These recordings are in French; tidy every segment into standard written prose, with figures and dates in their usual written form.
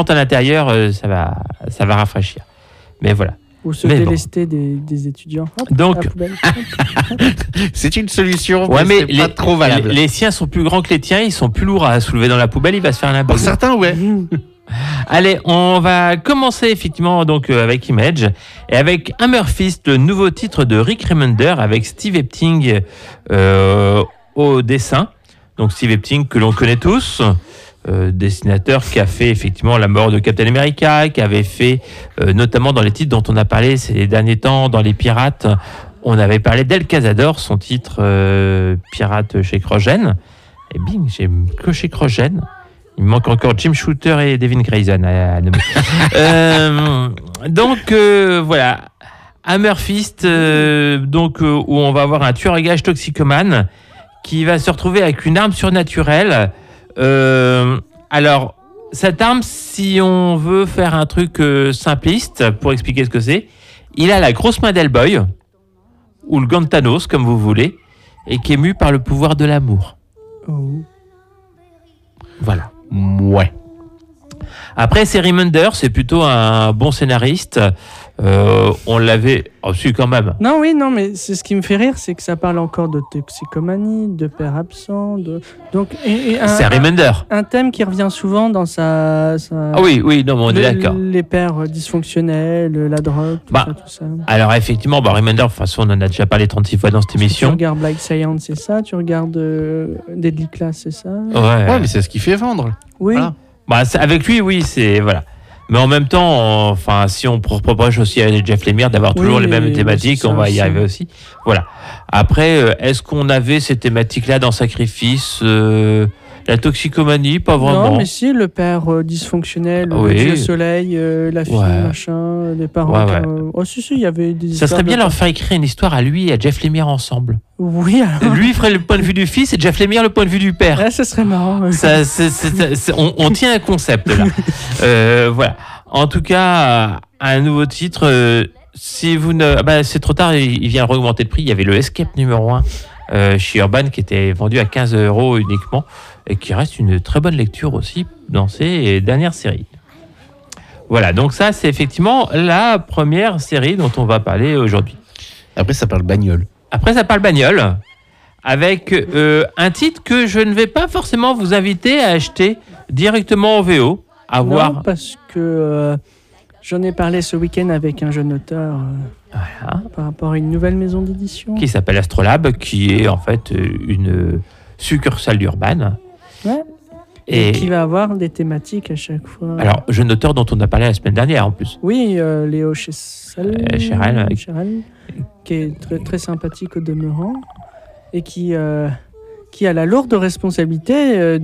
contre, à l'intérieur, ça va rafraîchir. Mais voilà. Ou se délester des étudiants. Hop, donc, c'est une solution, mais c'est pas trop valable. Les siens sont plus grands que les tiens, ils sont plus lourds à soulever dans la poubelle, il va se faire la Pour certains, ouais. Allez, on va commencer effectivement donc avec Image et avec Hammer Fist, le nouveau titre de Rick Remender avec Steve Epting au dessin. Donc Steve Epting que l'on connaît tous, dessinateur qui a fait effectivement la mort de Captain America, qui avait fait notamment dans les titres dont on a parlé ces derniers temps, dans Les Pirates, on avait parlé d'El Cazador, son titre Pirate chez Krogen. Et bing, j'ai coché Krogen. Il me manque encore Jim Shooter et Devin Grayson à nommer. Donc voilà, Hammer Fist, où on va avoir un tueur à gages toxicomane qui va se retrouver avec une arme surnaturelle. Alors, cette arme, si on veut faire un truc simpliste pour expliquer ce que c'est, il a la grosse main d'Hellboy, ou le gant de Thanos, comme vous voulez, et qui est mu par le pouvoir de l'amour. Oh. Voilà. Ouais. Après, c'est Remender, c'est plutôt un bon scénariste. On l'avait... Oh, si, quand même. Non, mais c'est ce qui me fait rire, c'est que ça parle encore de toxicomanie, de père absent, donc... c'est Remender. Un thème qui revient souvent dans sa... Ah oui, non, mais on est d'accord. Les pères dysfonctionnels, la drogue, tout ça. Alors, effectivement, Remender, de toute façon, on en a déjà parlé 36 fois dans cette émission. Tu regardes Black Science, c'est ça. Tu regardes Deadly Class, c'est ça. Ouais, mais c'est ce qui fait vendre. Oui. Voilà. Avec lui, oui, c'est... Voilà. Mais en même temps, si on reproche aussi à Jeff Lemire d'avoir toujours les mêmes thématiques, on va y arriver aussi. Voilà. Après, est-ce qu'on avait ces thématiques-là dans Sacrifice la toxicomanie, pas vraiment. Non, mais si, le père dysfonctionnel, le dieu soleil, la fille, machin, les parents... Oh, si, il y avait des ça serait bien leur faire écrire une histoire à lui et à Jeff Lemire ensemble. Oui, alors... Lui ferait le point de vue du fils et Jeff Lemire le point de vue du père. Ah, ça serait marrant. On tient un concept, là. Voilà. En tout cas, un nouveau titre... si vous ne... c'est trop tard, il vient de augmenter le prix. Il y avait le Escape numéro 1 chez Urban qui était vendu à 15 € uniquement et qui reste une très bonne lecture aussi dans ces dernières séries. Voilà, donc ça, c'est effectivement la première série dont on va parler aujourd'hui. Après, ça parle bagnole. Avec un titre que je ne vais pas forcément vous inviter à acheter directement en VO. Non, parce que j'en ai parlé ce week-end avec un jeune auteur par rapport à une nouvelle maison d'édition. Qui s'appelle Astrolabe, qui est en fait une succursale d'Urban. Ouais. Et qui va avoir des thématiques à chaque fois. Alors, jeune auteur dont on a parlé la semaine dernière en plus. Oui, Léo Cherel, qui est très, très sympathique au demeurant et qui a la lourde responsabilité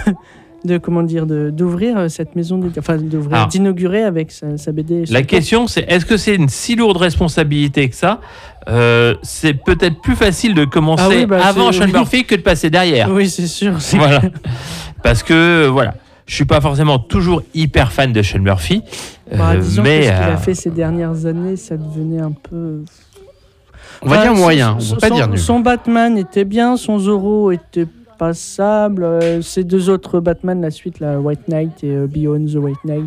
d'ouvrir cette maison, d'inaugurer avec sa BD. La question, c'est est-ce que c'est une si lourde responsabilité que ça c'est peut-être plus facile de commencer avant Sean Murphy que de passer derrière. Oui, c'est sûr. Voilà. Parce que, je suis pas forcément toujours hyper fan de Sean Murphy. Disons que ce qu'il a fait ces dernières années, ça devenait un peu... On va dire moyen, on va pas dire nul. Son Batman était bien, son Zorro était passable. Ces deux autres Batman, la suite, la White Knight et Beyond the White Knight,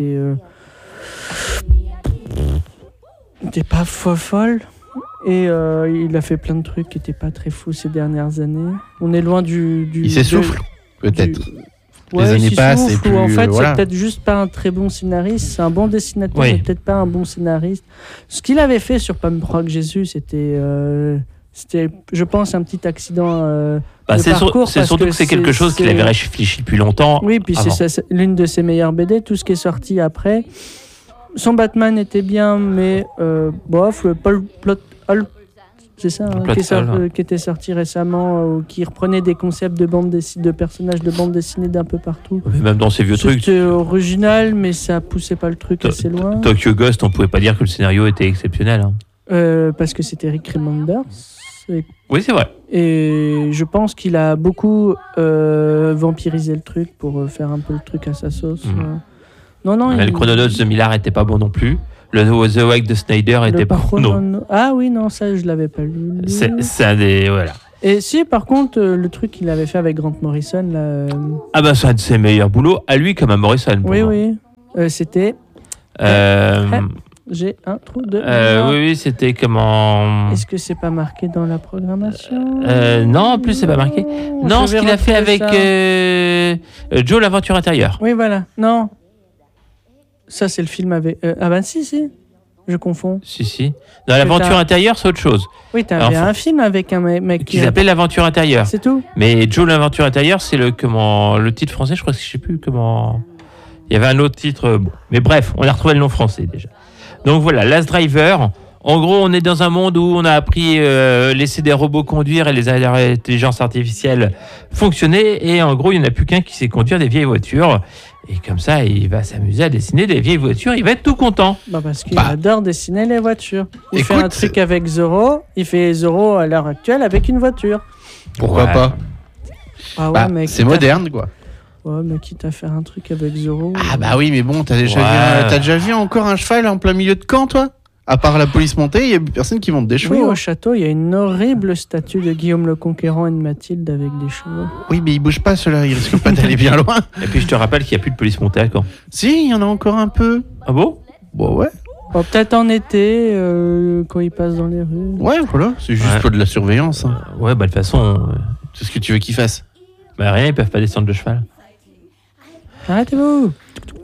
était pas folle. Et il a fait plein de trucs qui n'étaient pas très fous ces dernières années. On est loin du il s'essouffle, peut-être. Les années passent et plus... En fait, c'est peut-être juste pas un très bon scénariste. C'est un bon dessinateur, mais peut-être pas un bon scénariste. Ce qu'il avait fait sur Pam Rock Jésus, c'était, je pense, un petit accident de parcours. C'est surtout que c'est quelque chose qu'il avait réfléchi depuis longtemps. Oui, puis c'est l'une de ses meilleures BD. Tout ce qui est sorti après... Son Batman était bien, mais le Paul Plot Hall, c'est ça, qui était sorti récemment, qui reprenait des concepts de personnages de bande dessinée d'un peu partout. Mais même dans ces vieux trucs. C'était original, mais ça poussait pas le truc assez loin. Tokyo Ghost, on pouvait pas dire que le scénario était exceptionnel. Parce que c'était Rick Remender. Oui, c'est vrai. Et je pense qu'il a beaucoup vampirisé le truc pour faire un peu le truc à sa sauce. Non, le Chrononauts de Millar était pas bon non plus. Le The Wake de Snyder était pas bon. Ah oui, non, ça je l'avais pas lu. C'est un des... Voilà. Et si, par contre, le truc qu'il avait fait avec Grant Morrison... là, c'est un de ses meilleurs boulots, à lui comme à Morrison. Oui. C'était... Euh, J'ai un trou de... oui, c'était comment... Est-ce que c'est pas marqué dans la programmation Non, en plus, c'est pas marqué. Non, ce qu'il a fait avec Joe, l'aventure intérieure. Oui, voilà. Non. Ça, c'est le film avec... ah ben si. Je confonds. Si. Dans l'aventure intérieure, c'est autre chose. Oui, t'avais un film avec un mec qui s'appelait l'aventure intérieure. C'est tout. Mais Joe, l'aventure intérieure, c'est le titre français, je crois que je sais plus comment... Il y avait un autre titre, bon. Mais bref, on a retrouvé le nom français déjà. Donc voilà, Last Driver. En gros, on est dans un monde où on a appris laisser des robots conduire et les intelligences artificielles fonctionner. Et en gros, il n'y en a plus qu'un qui sait conduire des vieilles voitures. Et comme ça, il va s'amuser à dessiner des vieilles voitures. Il va être tout content. Parce qu'il adore dessiner les voitures. Il fait un truc avec Zorro. Il fait Zorro à l'heure actuelle avec une voiture. Pourquoi pas mais c'est moderne, quoi. Ouais, mais quitte à faire un truc avec Zorro... Ah bah oui, mais bon, t'as déjà vu encore un cheval en plein milieu de camp, toi ? À part la police montée, il y a personne qui monte des chevaux. Oui, au château, il y a une horrible statue de Guillaume le Conquérant et de Mathilde avec des chevaux. Oui, mais il bouge pas, ceux-là, ils risquent pas d'aller bien loin. Et puis je te rappelle qu'il n'y a plus de police montée à Caen. Si, il y en a encore un peu. Ah bon ? Bon, ouais. Peut-être en été, quand ils passent dans les rues. Ouais, voilà, c'est juste pour de la surveillance. Hein. Ouais, de toute façon... C'est ce que tu veux qu'ils fassent. Bah rien, ils peuvent pas descendre de cheval. Arrêtez-vous.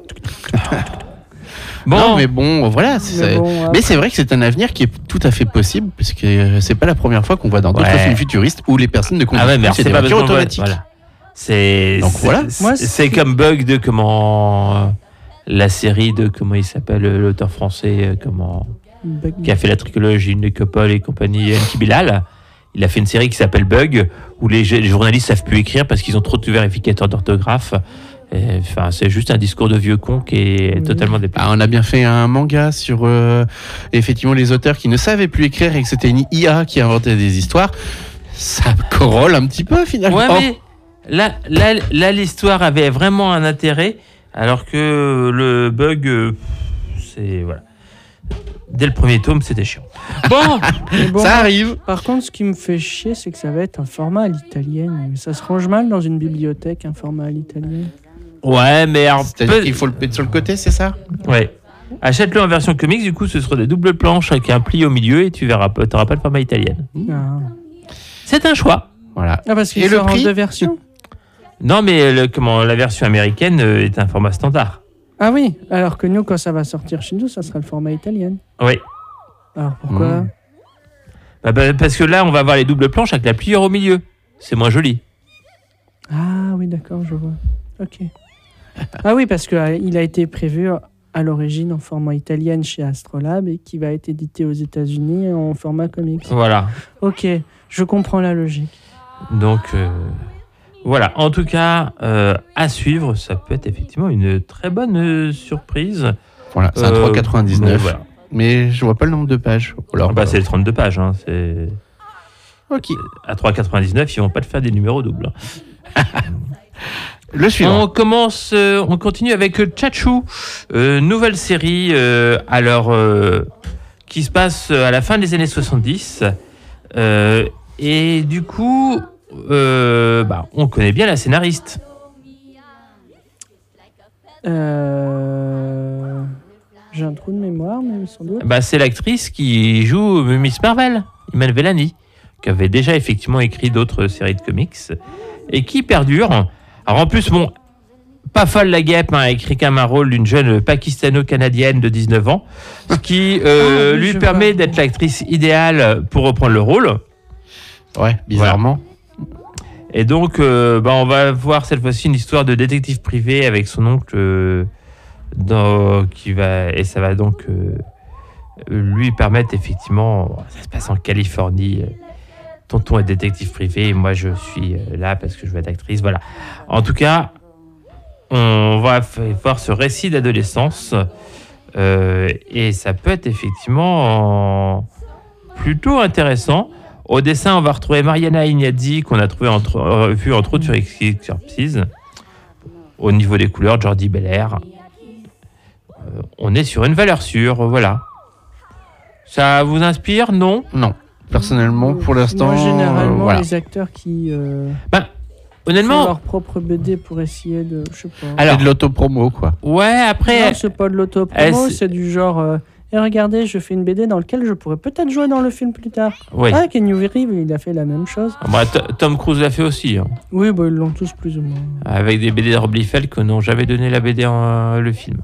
Bon. Non, mais bon, voilà. Mais c'est vrai que c'est un avenir qui est tout à fait possible, puisque c'est pas la première fois qu'on voit dans d'autres films futuristes où les personnes ne conduisent plus, c'est des voitures automatiques. Voilà. C'est comme Bug de la série de comment il s'appelle l'auteur français qui a fait la trilogie Necopole et compagnie, Enki Bilal. Il a fait une série qui s'appelle Bug où les journalistes savent plus écrire parce qu'ils ont trop de vérificateurs d'orthographe. Enfin, c'est juste un discours de vieux con qui est totalement dépassé. On a bien fait un manga sur effectivement les auteurs qui ne savaient plus écrire et que c'était une IA qui inventait des histoires. Ça corrole un petit peu finalement. Ouais, mais là l'histoire avait vraiment un intérêt, alors que le Bug, c'est voilà. Dès le premier tome, c'était chiant. Bon, ça arrive. Par contre, ce qui me fait chier, c'est que ça va être un format à l'italienne. Ça se range mal dans une bibliothèque, un format à l'italienne. Ouais, mais... C'est-à-dire qu'il faut le mettre sur le côté, c'est ça ? Ouais. Achète-le en version comics, du coup, ce sera des doubles planches avec un pli au milieu et tu verras, t'auras pas le format italien. C'est un choix. Voilà. Parce qu'il sort en 2 versions. Non, mais la version américaine est un format standard. Ah oui, alors que nous, quand ça va sortir chez nous, ça sera le format italien. Oui. Alors pourquoi ? Parce que là, on va avoir les doubles planches avec la pliure au milieu. C'est moins joli. Ah oui, d'accord, je vois. Ok. Ah oui, parce qu'il a été prévu à l'origine en format italien chez Astrolabe et qui va être édité aux États-Unis en format comics. Voilà. Ok, je comprends la logique. Donc... Voilà, en tout cas, à suivre, ça peut être effectivement une très bonne surprise. Voilà, c'est un 3,99. Voilà. Mais je vois pas le nombre de pages. Alors, c'est les 32 pages. Hein, c'est... Ok. À 3,99, ils vont pas te faire des numéros doubles. Le suivant. On continue avec Tchatchou, nouvelle série qui se passe à la fin des années 70. Et du coup... on connaît bien la scénariste. J'ai un trou de mémoire, mais sans doute. C'est l'actrice qui joue Miss Marvel, Iman Vellani, qui avait déjà effectivement écrit d'autres séries de comics et qui perdure. Alors en plus, pas folle la guêpe, a écrit quand même un rôle d'une jeune pakistano-canadienne de 19 ans, ce qui lui permet d'être l'actrice idéale pour reprendre le rôle. Ouais, bizarrement. Voilà. Et donc, on va voir cette fois-ci une histoire de détective privé avec son oncle, et ça va donc lui permettre effectivement, ça se passe en Californie, tonton est détective privé, et moi je suis là parce que je veux être actrice, voilà. En tout cas, on va voir ce récit d'adolescence, et ça peut être effectivement plutôt intéressant. Au dessin, on va retrouver Mariana Ignazzi, qu'on a vu entre autres sur Exorcise. Au niveau des couleurs, Jordi Belair. On est sur une valeur sûre, voilà. Ça vous inspire, non ? Non. Personnellement, pour l'instant... Moi, généralement, les acteurs qui... honnêtement, leur propre BD pour essayer de, je sais pas. Alors, de l'autopromo, quoi. Ouais, après. Non, c'est pas de l'autopromo, c'est du genre. Et regardez, je fais une BD dans laquelle je pourrais peut-être jouer dans le film plus tard. Oui. Ah, Keanu Reeves, il a fait la même chose. Bah, Tom Cruise l'a fait aussi. Hein. Oui, bah, ils l'ont tous plus ou moins. Avec des BD de Rob Liefeld que n'ont jamais donné la BD en le film.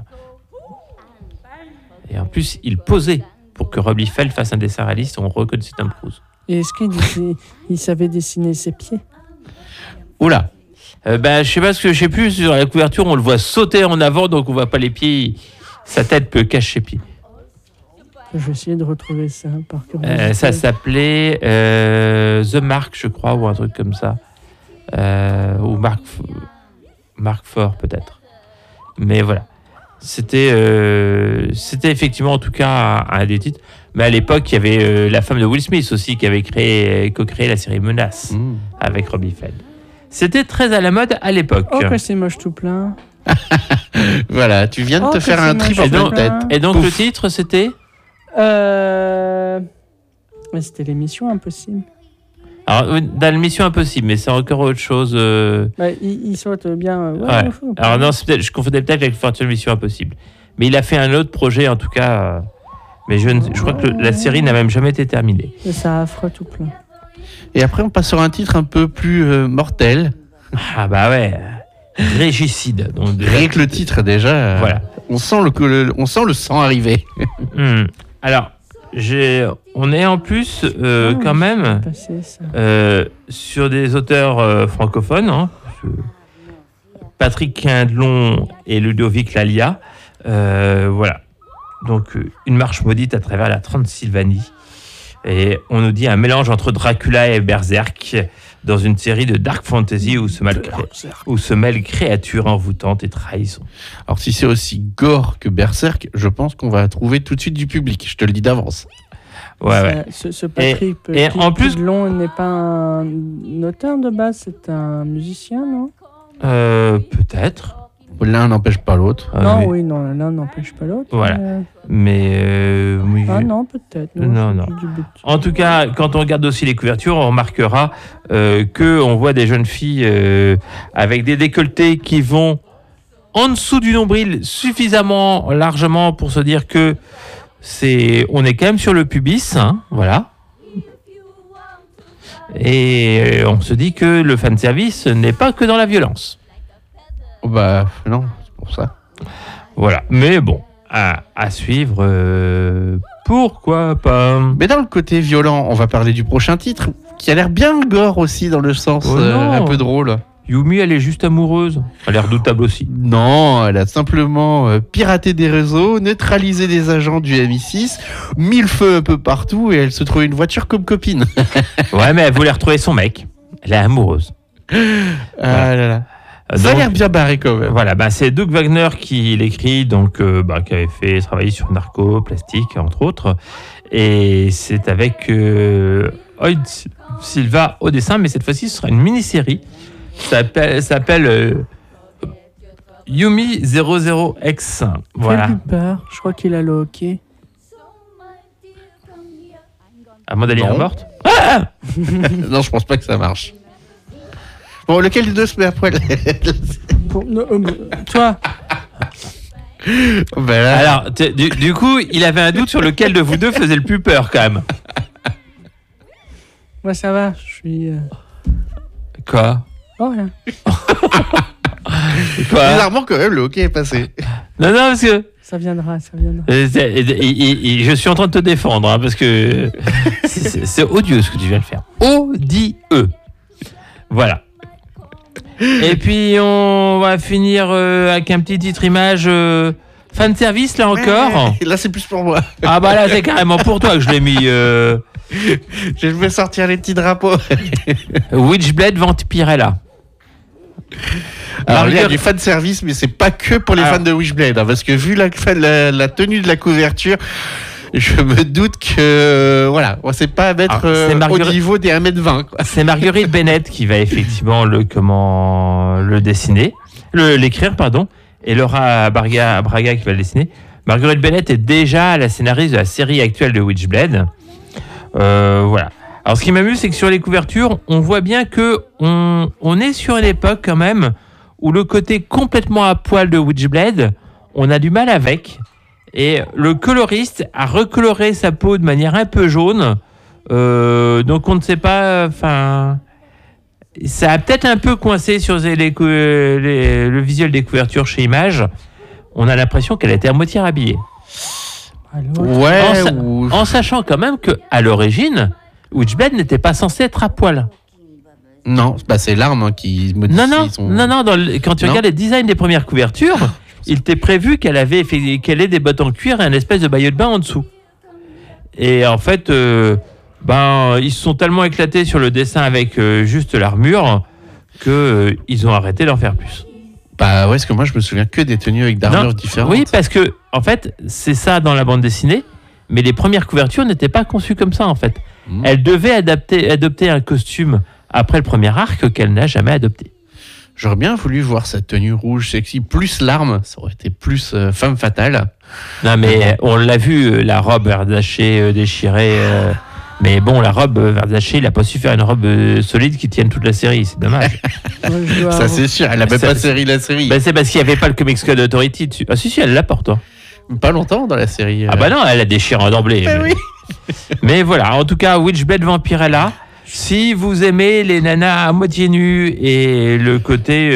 Et en plus, il posait pour que Rob Liefeld fasse un dessin réaliste et on reconnaissait Tom Cruise. Et est-ce qu'il savait dessiner ses pieds? Oula. Je sais pas, parce que je sais plus, sur la couverture, on le voit sauter en avant, donc on voit pas les pieds. Sa tête peut cacher ses pieds. Je vais essayer de retrouver ça par curiosité. Ça s'appelait The Mark, je crois, ou un truc comme ça. Ou Mark Ford, peut-être. Mais voilà. C'était effectivement, en tout cas, un des titres. Mais à l'époque, il y avait la femme de Will Smith aussi qui avait co-créé la série Menace avec Rob Liefeld. C'était très à la mode à l'époque. Oh, que c'est moche tout plein. Voilà, tu viens de te faire un trip en tête. Et donc, le titre, c'était Mais c'était l'émission Impossible. Alors, dans l'émission Impossible, mais c'est encore autre chose. Il saute bien. Ouais. Alors, non, je confondais peut-être avec Fortune Mission Impossible. Mais il a fait un autre projet, en tout cas. Mais je crois que la série n'a même jamais été terminée. Et ça affreux tout plein. Et après, on passe sur un titre un peu plus mortel. Ah, bah ouais. Régicide. Donc, rien que le titre, déjà. Voilà. On sent le sang arriver. Alors, on est en plus quand même sur des auteurs francophones, hein, Patrick Quindelon et Ludovic Lalia. Voilà. Donc, une marche maudite à travers la Transylvanie. Et on nous dit un mélange entre Dracula et Berserk dans une série de dark fantasy où se mêlent créatures envoûtantes et trahison. Alors, si c'est aussi gore que Berserk, je pense qu'on va trouver tout de suite du public. Je te le dis d'avance. Ouais. Ce Patrick Quindelon n'est pas un auteur de base, c'est un musicien, non? Peut-être. L'un n'empêche pas l'autre. L'un n'empêche pas l'autre. Voilà. Mais oui. Ah non, peut-être. Non. En tout cas, quand on regarde aussi les couvertures, on remarquera que on voit des jeunes filles avec des décolletés qui vont en dessous du nombril suffisamment largement pour se dire que on est quand même sur le pubis, hein, voilà. Et on se dit que le fanservice n'est pas que dans la violence. Bah non, c'est pour ça. Voilà, mais bon, à suivre, pourquoi pas. Mais dans le côté violent, on va parler du prochain titre, qui a l'air bien gore aussi, dans le sens un peu drôle. Yumi, elle est juste amoureuse. Elle est redoutable aussi. Non, elle a simplement piraté des réseaux, neutralisé des agents du MI6, mis le feu un peu partout et elle se trouvait une voiture comme copine. Ouais, mais elle voulait retrouver son mec. Elle est amoureuse. Ah là là. Ça a l'air bien barré quand même. Voilà, c'est Doug Wagner qui l'écrit, donc qui avait travaillé sur Narco, Plastique, entre autres. Et c'est avec Oid Silva au dessin, mais cette fois-ci, ce sera une mini-série. Ça s'appelle Yumi 00X. Voilà. Fais-lui peur, je crois qu'il a le hockey. À moi d'aller morte. Non, je pense pas que ça marche. Bon, lequel des deux se met à poil? Toi. Alors, du coup, il avait un doute sur lequel de vous deux faisait le plus peur, quand même. Moi, ça va, je suis... Quoi? Oh, rien. Bizarrement, quand même, le hockey est passé. Non, parce que... Ça viendra. Je suis en train de te défendre, hein, parce que c'est odieux ce que tu viens de faire. Odieux. Voilà. Et puis, on va finir avec un petit titre image fan service, là encore. Là, c'est plus pour moi. Ah bah là, c'est carrément pour toi que je l'ai mis. Je vais sortir les petits drapeaux. Witchblade Vampirella. Alors, il y a du fan service, mais c'est pas que pour les fans de Witchblade, hein, parce que vu la tenue de la couverture, je me doute que c'est pas à mettre au niveau des 1m20. Quoi. C'est Marguerite Bennett qui va effectivement le dessiner, l'écrire, pardon, et Laura Braga qui va le dessiner. Marguerite Bennett est déjà la scénariste de la série actuelle de Witchblade. Voilà. Alors, ce qui m'amuse, c'est que sur les couvertures, on voit bien que on est sur une époque quand même où le côté complètement à poil de Witchblade, on a du mal avec. Et le coloriste a recoloré sa peau de manière un peu jaune. Donc, on ne sait pas... Enfin, ça a peut-être un peu coincé sur le visuel des couvertures chez Image. On a l'impression qu'elle a été à moitié rhabillée. Ouais. En sachant quand même qu'à l'origine, Witchblade n'était pas censé être à poil. Non, c'est l'arme qui modifie Non, quand tu regardes les designs des premières couvertures, il était prévu qu'elle ait des bottes en cuir et un espèce de maillot de bain en dessous. Et en fait, ils se sont tellement éclatés sur le dessin avec juste l'armure qu'ils ont arrêté d'en faire plus. Bah ouais, parce que moi je me souviens que des tenues avec d'armures différentes. Oui, parce que en fait, c'est ça dans la bande dessinée, mais les premières couvertures n'étaient pas conçues comme ça en fait. Elle devait adopter un costume après le premier arc qu'elle n'a jamais adopté. J'aurais bien voulu voir cette tenue rouge sexy, plus l'arme, ça aurait été plus femme fatale. Non mais on l'a vu, la robe verdachée déchirée. Mais bon, la robe verdachée, il n'a pas su faire une robe solide qui tienne toute la série, c'est dommage. Ça c'est sûr, elle n'a même pas série la série. C'est parce qu'il n'y avait pas le Comics Code Authority dessus. Ah si, elle l'apporte. Pas longtemps dans la série. Ah bah non, elle a déchiré d'emblée. Oui. Mais voilà, en tout cas, Witchblade Vampirella, si vous aimez les nanas à moitié nues et le côté...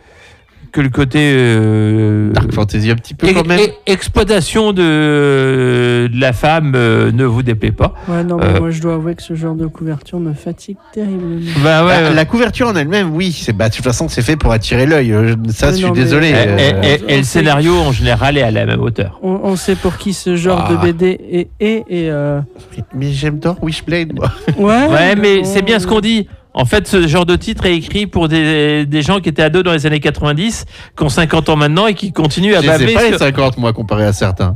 Dark Fantasy un petit peu quand même. Exploitation de la femme ne vous déplaît pas. Ouais, non, mais moi je dois avouer que ce genre de couverture me fatigue terriblement. La couverture en elle-même, oui, de toute façon c'est fait pour attirer l'œil. Ça, je suis désolé. Et le scénario en général est à la même hauteur. On sait pour qui ce genre de BD est. Mais j'aime tant Witchblade, moi. Ouais, mais c'est bien ce qu'on dit. En fait, ce genre de titre est écrit pour des gens qui étaient ados dans les années 90, qui ont 50 ans maintenant et qui continuent à baver. Je sais pas les 50, moi, comparé à certains.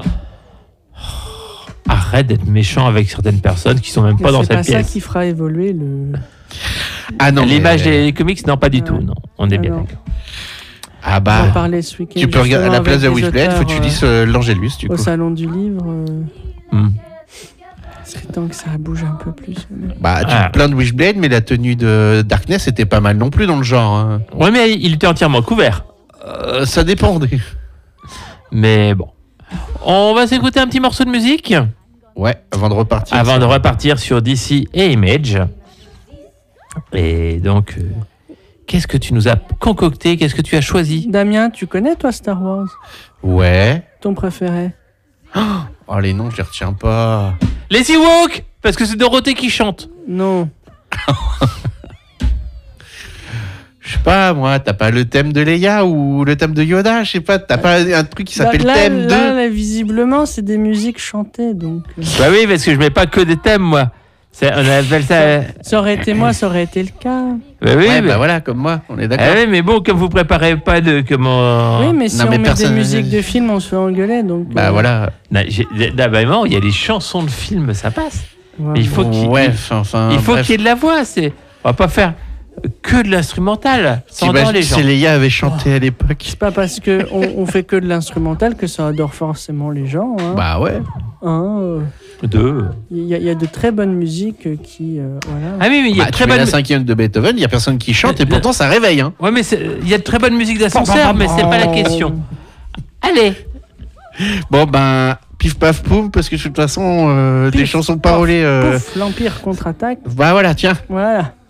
Arrête d'être méchant avec certaines personnes qui sont même pas dans cette pièce. C'est pas ça qui fera évoluer le... Ah non. L'image des comics, non, pas du tout. Non, on est bien d'accord. Ah bah, on va parler ce week-end, tu peux regarder à la place de Witchblade, faut que tu lises l'Angélus, du coup. Au salon du livre... C'est temps que ça bouge un peu plus. Plein de Witchblade, mais la tenue de Darkness était pas mal non plus dans le genre. Hein. Ouais, mais il était entièrement couvert. Ça dépendait. Mais bon. On va s'écouter un petit morceau de musique. Ouais, avant de repartir. Avant de repartir sur DC et Image. Et donc, qu'est-ce que tu nous as concocté? Qu'est-ce que tu as choisi? Damien, tu connais toi Star Wars? Ouais. Ton préféré? Oh, les noms, je les retiens pas. Les Ewoks, parce que c'est Dorothée qui chante. Non. Je sais pas, moi, t'as pas le thème de Leia ou le thème de Yoda? Je sais pas, t'as pas un truc qui s'appelle thème de... Là, visiblement, c'est des musiques chantées, donc... Bah oui, parce que je mets pas que des thèmes, moi. On appelle ça... Ça aurait été moi, ça aurait été le cas. Bah oui, bah voilà, comme moi, on est d'accord. Ah oui, mais bon, comme vous préparez pas de comment... Oui, mais si on met des musiques de films, on se fait engueuler, donc... Bah voilà. D'abord, il y a les chansons de films, ça passe. Ouais, mais il faut qu'il y ait de la voix, on va pas faire que de l'instrumental, sans dans les gens. Si Leia avait chanté à l'époque. C'est pas parce qu'on fait que de l'instrumental que ça adore forcément les gens. Hein. Bah ouais. Il y a de très bonnes musiques qui... voilà. Ah oui, mais il y a très bonne... la 5e de Beethoven, il y a personne qui chante et pourtant ça réveille. Hein. Ouais, mais il y a de très bonnes musiques d'ascenseur, mais c'est pas la question. Allez. Bon ben, pif paf poum, parce que de toute façon, des chansons parolées... Pouf, l'Empire contre-attaque. Bah voilà, tiens. Voilà.